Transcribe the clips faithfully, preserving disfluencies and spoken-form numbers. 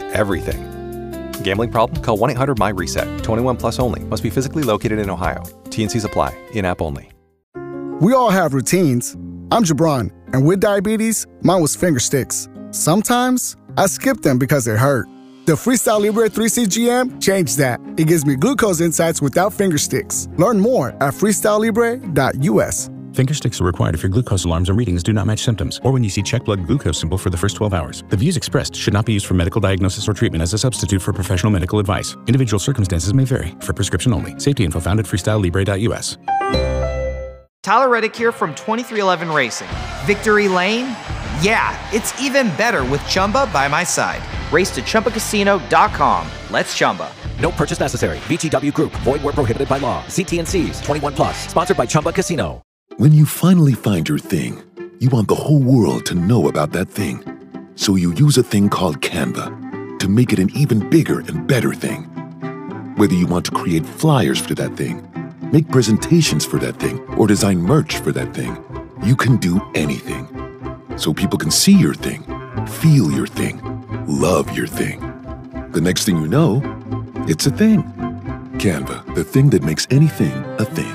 everything. Gambling problem? Call one eight hundred M Y RESET. twenty-one plus only. Must be physically located in Ohio. T N Cs apply. In-app only. We all have routines. I'm Jabron, and with diabetes, mine was finger sticks. Sometimes I skip them because it hurt. The Freestyle Libre three C G M changed that. It gives me glucose insights without finger sticks. Learn more at freestyle libre dot U S. Finger sticks are required if your glucose alarms or readings do not match symptoms, or when you see check blood glucose symbol for the first twelve hours. The views expressed should not be used for medical diagnosis or treatment as a substitute for professional medical advice. Individual circumstances may vary. For prescription only. Safety info found at freestyle libre dot U S. Tyler Reddick here from twenty-three eleven Racing. Victory Lane? Yeah, it's even better with Chumba by my side. Race to Chumba Casino dot com. Let's Chumba. No purchase necessary. V G W Group. Void where prohibited by law. See T N Cs. twenty-one plus. Sponsored by Chumba Casino. When you finally find your thing, you want the whole world to know about that thing. So you use a thing called Canva to make it an even bigger and better thing. Whether you want to create flyers for that thing, make presentations for that thing, or design merch for that thing, you can do anything. So people can see your thing, feel your thing, love your thing. The next thing you know, it's a thing. Canva, the thing that makes anything a thing.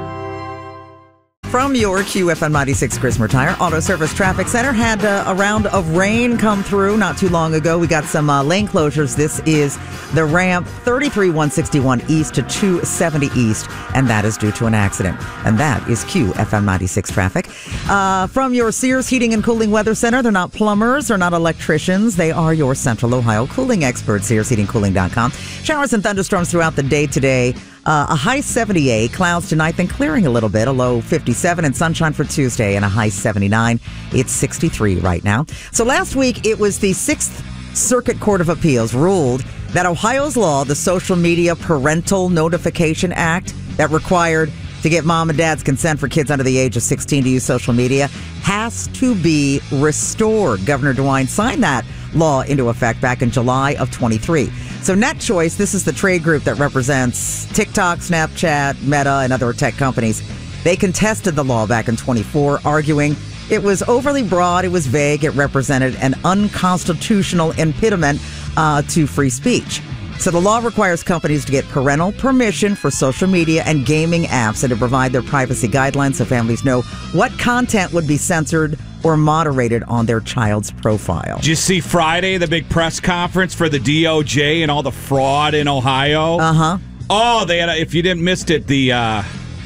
From your Q F M ninety-six Chris Tire Auto Service Traffic Center, had uh, a round of rain come through not too long ago. We got some uh, lane closures. This is the ramp thirty-three one sixty-one east to two seventy east, and that is due to an accident. And that is Q F M ninety-six traffic. Uh, from your Sears Heating and Cooling Weather Center, they're not plumbers, they're not electricians. They are your Central Ohio cooling experts, sears heating cooling dot com. Showers and thunderstorms throughout the day today. Uh, a high seventy-eight, clouds tonight, then clearing a little bit, a low fifty-seven, and sunshine for Tuesday, and a high seventy-nine. It's sixty-three right now. So last week, it was the Sixth Circuit Court of Appeals ruled that Ohio's law, the Social Media Parental Notification Act, that required to get mom and dad's consent for kids under the age of sixteen to use social media, has to be restored. Governor DeWine signed that law into effect back in July of twenty-three. So NetChoice, this is the trade group that represents TikTok, Snapchat, Meta, and other tech companies. They contested the law back in twenty-four, arguing it was overly broad, it was vague, it represented an unconstitutional impediment uh, to free speech. So the law requires companies to get parental permission for social media and gaming apps and to provide their privacy guidelines so families know what content would be censored or moderated on their child's profile. Did you see Friday, the big press conference for the D O J and all the fraud in Ohio? Uh-huh. Oh, they had a, if you didn't missed it, the, uh,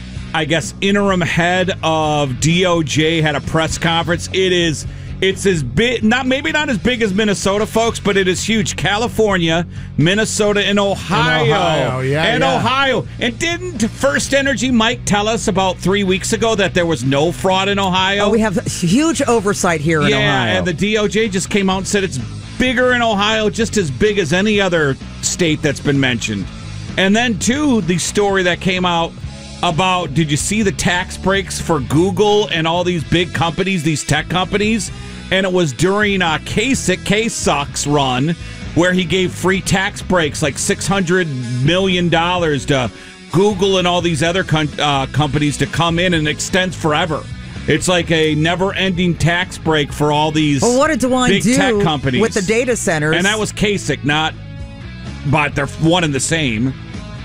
I guess, interim head of D O J had a press conference. It is... It's as big, not maybe not as big as Minnesota, folks, but it is huge. California, Minnesota, and Ohio. In Ohio, yeah, and yeah. Ohio. And didn't First Energy Mike tell us about three weeks ago that there was no fraud in Ohio? Oh, we have huge oversight here in yeah, Ohio. Yeah, and the D O J just came out and said it's bigger in Ohio, just as big as any other state that's been mentioned. And then, too, the story that came out about, did you see the tax breaks for Google and all these big companies, these tech companies? And it was during uh, Kasich, K-Suck's run, where he gave free tax breaks, like six hundred million dollars to Google and all these other com- uh, companies to come in, and it extends forever. It's like a never-ending tax break for all these well, what did DeWine big do tech companies. With the data centers? And that was Kasich, not, but they're one and the same.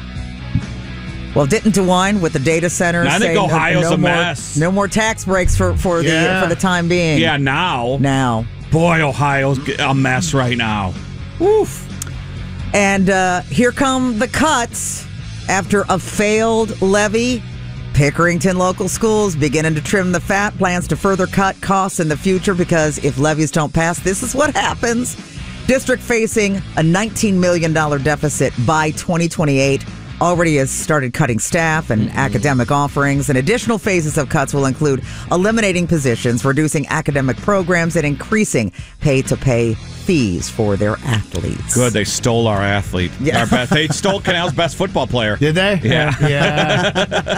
Well, didn't DeWine with the data centers I think say Ohio's no, no a more, mess. No more tax breaks for, for yeah. the for the time being. Yeah, now. Now. Boy, Ohio's a mess right now. Woof. And uh, here come the cuts after a failed levy. Pickerington local schools beginning to trim the fat, plans to further cut costs in the future because if levies don't pass, this is what happens. District facing a nineteen million dollars deficit by twenty twenty-eight. Already has started cutting staff and mm-hmm. academic offerings, and additional phases of cuts will include eliminating positions, reducing academic programs, and increasing pay-to-pay fees for their athletes. Good, they stole our athlete. Yeah. Our best, they stole Canal's best football player. Did they? Yeah. Yeah.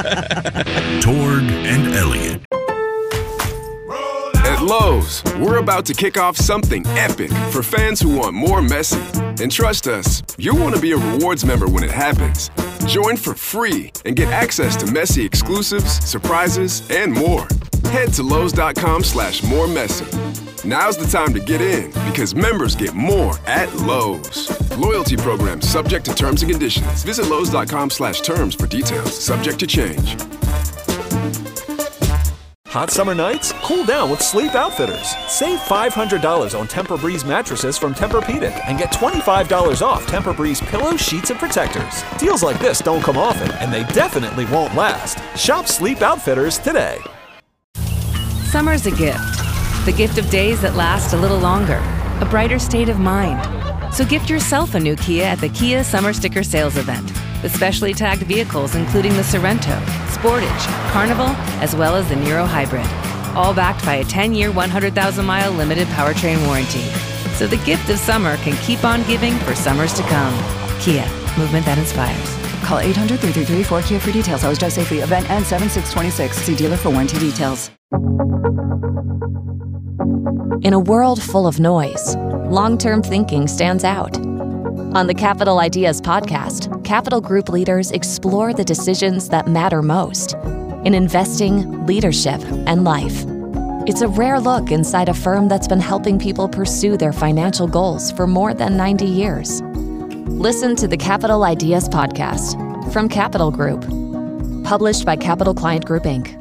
Torg and Elliott. At Lowe's, we're about to kick off something epic for fans who want more Messi. And trust us, you'll want to be a rewards member when it happens. Join for free and get access to Messi exclusives, surprises, and more. Head to Lowe's.com slash more messy. Now's the time to get in because members get more at Lowe's. Loyalty program subject to terms and conditions. Visit Lowe's.com slash terms for details. Subject to change. Hot summer nights? Cool down with Sleep Outfitters. Save five hundred dollars on Tempur-Breeze mattresses from Tempur-Pedic and get twenty-five dollars off Tempur-Breeze pillows, sheets, and protectors. Deals like this don't come often, and they definitely won't last. Shop Sleep Outfitters today. Summer's a gift. The gift of days that last a little longer. A brighter state of mind. So gift yourself a new Kia at the Kia Summer Sticker Sales Event. With specially tagged vehicles including the Sorrento, Sportage, Carnival, as well as the Niro Hybrid. All backed by a ten-year, one hundred thousand mile limited powertrain warranty. So the gift of summer can keep on giving for summers to come. Kia, movement that inspires. Call eight hundred, three three three, four K I A for details. Always drive safely. Event ends seven six twenty-six. See dealer for warranty details. In a world full of noise, long-term thinking stands out. On the Capital Ideas podcast, Capital Group leaders explore the decisions that matter most in investing, leadership, and life. It's a rare look inside a firm that's been helping people pursue their financial goals for more than ninety years. Listen to the Capital Ideas podcast from Capital Group, published by Capital Client Group, Incorporated.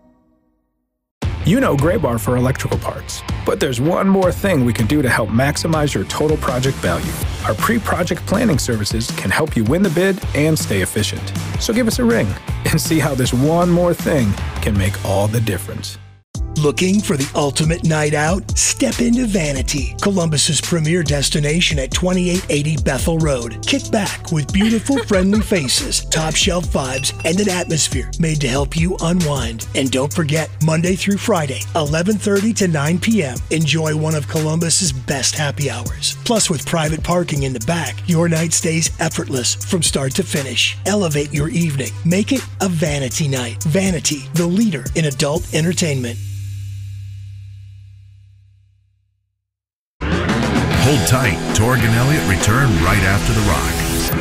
You know Graybar for electrical parts, but there's one more thing we can do to help maximize your total project value. Our pre-project planning services can help you win the bid and stay efficient. So give us a ring and see how this one more thing can make all the difference. Looking for the ultimate night out? Step into Vanity, Columbus's premier destination at twenty-eight eighty Bethel Road. Kick back with beautiful, friendly faces, top shelf vibes, and an atmosphere made to help you unwind. And don't forget, Monday through Friday, eleven thirty to nine p.m., enjoy one of Columbus's best happy hours. Plus, with private parking in the back, your night stays effortless from start to finish. Elevate your evening. Make it a Vanity night. Vanity, the leader in adult entertainment. Hold tight. Torg and Elliott return right after the rock.